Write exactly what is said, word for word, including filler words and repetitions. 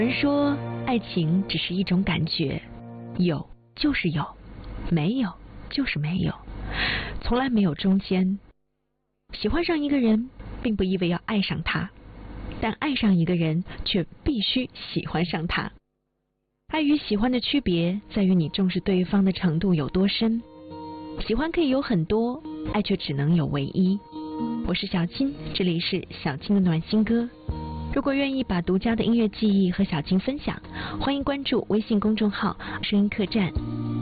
有人说，爱情只是一种感觉，有就是有，没有就是没有，从来没有中间。喜欢上一个人，并不意味要爱上他，但爱上一个人却必须喜欢上他。爱与喜欢的区别在于你重视对方的程度有多深。喜欢可以有很多，爱却只能有唯一。我是小青，这里是小青的暖心歌。如果愿意把独家的音乐记忆和小青分享，欢迎关注微信公众号声音客栈。